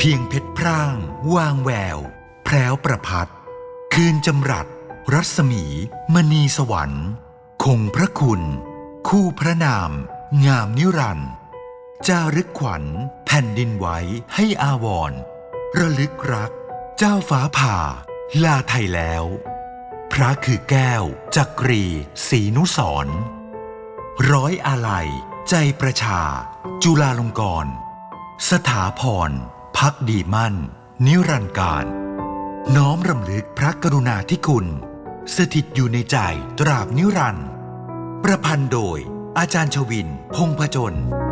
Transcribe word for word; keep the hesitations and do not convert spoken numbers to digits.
พียงเพชรพร่างวางแววแพรวประพัดคืนจำรัดรัศมีมณีสวรรค์คงพระคุณคู่พระนามงามนิรันดร์จารึกขวัญแผ่นดินไว้ให้อาวรณ์ระลึกรักเจ้าฟ้าผ่าลาไทยแล้วพระคือแก้วจักรีศรีนุสรณ์ร้อยอาลัยใจประชาจุฬาลงกรณ์สถาพรพักดีมั่นนิรันดร์การน้อมรำลึกพระกรุณาธิคุณสถิตอยู่ในใจตราบนิรันดร์ประพันธ์โดยอาจารย์ชวินพงษ์ผจญ